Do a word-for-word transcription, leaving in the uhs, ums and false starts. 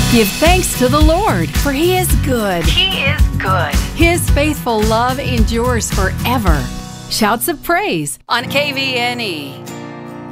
Give thanks to the Lord, for He is good. He is good. His faithful love endures forever. Shouts of praise on K V N E.